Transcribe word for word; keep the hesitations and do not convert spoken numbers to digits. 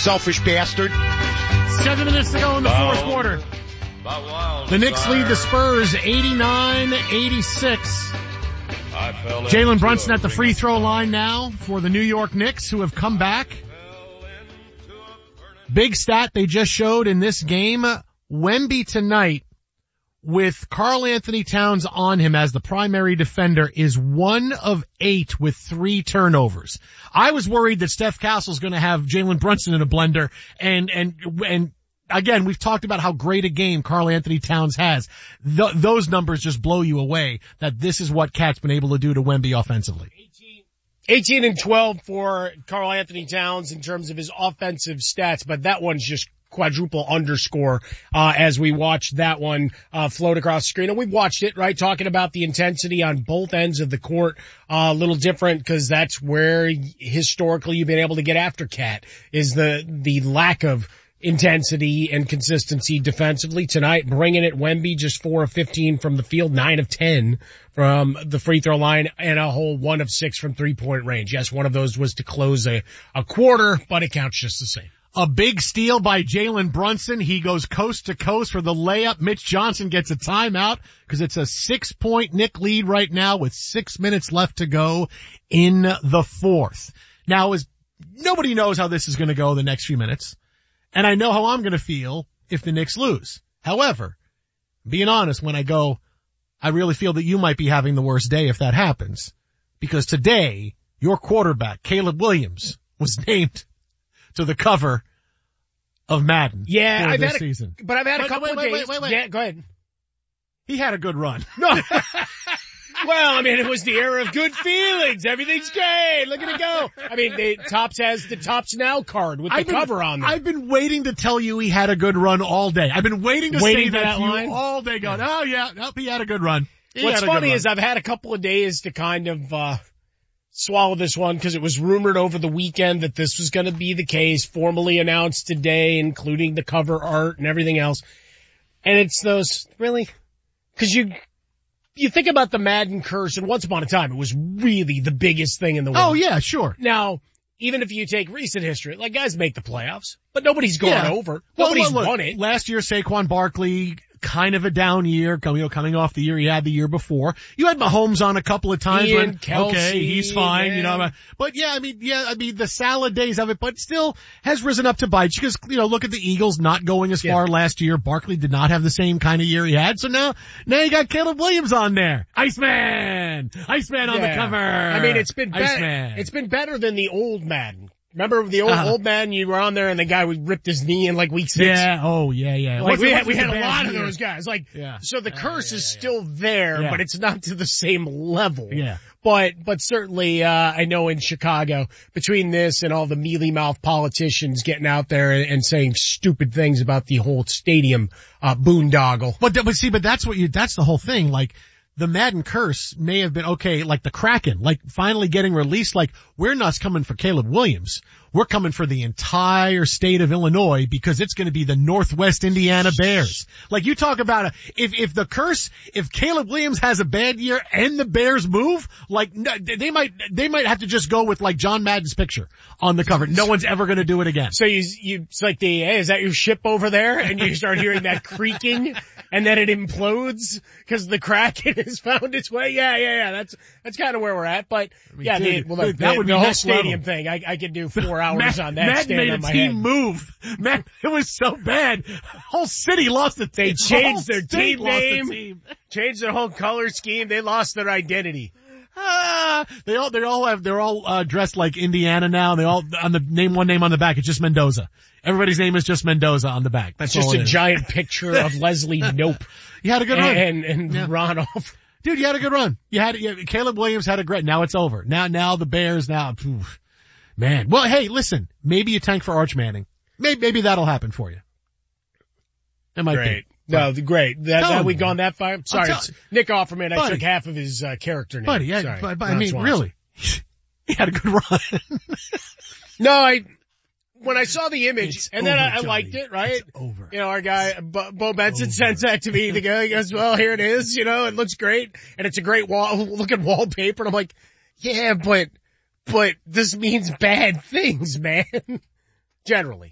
selfish bastard. Seven minutes to go in the fourth quarter. The Knicks lead the Spurs eighty-nine eighty-six. Jalen Brunson at the free throw line now for the New York Knicks, who have come back. Big stat they just showed in this game. Wemby tonight, with Karl Anthony Towns on him as the primary defender, is one of eight with three turnovers. I was worried that Steph Castle's going to have Jalen Brunson in a blender, and and and again, we've talked about how great a game Karl Anthony Towns has. Th- those numbers just blow you away, that this is what Cat's been able to do to Wemby offensively. eighteen and twelve for Karl Anthony Towns in terms of his offensive stats, but that one's just quadruple underscore, uh, as we watched that one, uh, float across the screen. And we've watched it, right? Talking about the intensity on both ends of the court, uh, a little different because that's where historically you've been able to get after Cat, is the, the lack of intensity and consistency defensively. Tonight, bringing it, Wemby just four of fifteen from the field, nine of ten from the free throw line, and a whole one of six from three-point range. Yes, one of those was to close a, a quarter, but it counts just the same. A big steal by Jalen Brunson. He goes coast to coast for the layup. Mitch Johnson gets a timeout because it's a six-point Knick lead right now with six minutes left to go in the fourth. Now, as nobody knows how this is going to go the next few minutes, and I know how I'm going to feel if the Knicks lose. However, being honest, when I go, I really feel that you might be having the worst day if that happens, because today your quarterback, Caleb Williams, was named to the cover of Madden. Yeah, for I've this had a, season. But I've had a wait, couple wait, of wait, days. Wait, wait, wait. Yeah, go ahead. He had a good run. No. Well, I mean, it was the era of good feelings. Everything's great. Look at it go. I mean, the Topps has the Topps Now card with the I've been, cover on there. I've been waiting to tell you he had a good run all day. I've been waiting to Waiting say for that, that to line? you all day going, oh yeah, nope, he had a good run. He What's had a good funny run. is I've had a couple of days to kind of, uh, swallow this one because it was rumored over the weekend that this was going to be the case, formally announced today, including the cover art and everything else. And it's those, really? Cause you, you think about the Madden curse, and once upon a time it was really the biggest thing in the world. Oh yeah, sure. Now, even if you take recent history, like guys make the playoffs, but nobody's gone Yeah. over. Well, Nobody's look, won it. Last year, Saquon Barkley, kind of a down year, you know, coming off the year he had the year before. You had Mahomes on a couple of times Ian, when, Kelsey, okay, he's fine, yeah. you know. But yeah, I mean, yeah, I mean, the salad days of it, but still has risen up to bite. Because, you know, look at the Eagles not going as Yeah. far last year. Barkley did not have the same kind of year he had. So now, now you got Caleb Williams on there. Iceman! Iceman on Yeah. the cover. I mean, it's been better. Iceman. It's been better than the old Madden. Remember the old Uh-huh. old Madden? You were on there and the guy would ripped his knee in like week six. Yeah, oh, yeah, yeah. Like What's we the- had, we what's had the a bad lot of year? those guys. Like, Yeah. so the Yeah, curse yeah, is yeah. still there, Yeah. but it's not to the same level. Yeah. But, but certainly, uh, I know in Chicago, between this and all the mealy mouth politicians getting out there and, and saying stupid things about the whole stadium, uh, boondoggle. But, but see, but that's what you, that's the whole thing. Like, the Madden curse may have been, okay, like the Kraken, like finally getting released, like we're not coming for Caleb Williams. We're coming for the entire state of Illinois because it's going to be the Northwest Indiana Bears. Like you talk about a, if, if the curse, if Caleb Williams has a bad year and the Bears move, like no, they might, they might have to just go with like John Madden's picture on the cover. No one's ever going to do it again. So you, you, it's like the, hey, is that your ship over there? And you start hearing that creaking and then it implodes because the Kraken has found its way. Yeah, yeah, yeah. That's, that's kind of where we're at. But I mean, yeah, dude, the, well, dude, the, that would the be whole next stadium level. thing. I, I could do four hours Matt, on that. Matt stand made on a my team head. move. Matt, it was so bad. Whole city lost the team. They changed The their whole state team lost the name. team. Changed their whole color scheme. They lost their identity. Ah, they all, they all have, they're all, uh, dressed like Indiana now. They all, on the name, one name on the back, it's just Mendoza. Everybody's name is just Mendoza on the back. That's Just all a it is. giant picture of Leslie Nope You had a good run. and, and Yeah. Ronolf. Dude, you had a good run. You had, you, Caleb Williams had a great, now it's over. Now, now the Bears now, phew, man. Well, hey, listen, maybe you tank for Arch Manning. Maybe, maybe that'll happen for you. It might Great. be. No, the great. That, Tell that him, we man. gone that far? Sorry, tell- it's Nick Offerman. I Buddy. took half of his uh, character name. Buddy, yeah, Sorry, but, but I Ron mean, Swanson. really, he had a good run. No, I, when I saw the image, It's and then over, I, I liked Johnny. it, right? It's over. You know, our guy, Bo, Bo Benson Over. sends that to me. The guy goes, well, here it is, you know, it looks great. And it's a great wall, looking wallpaper. And I'm like, yeah, but, but this means bad things, man. Generally.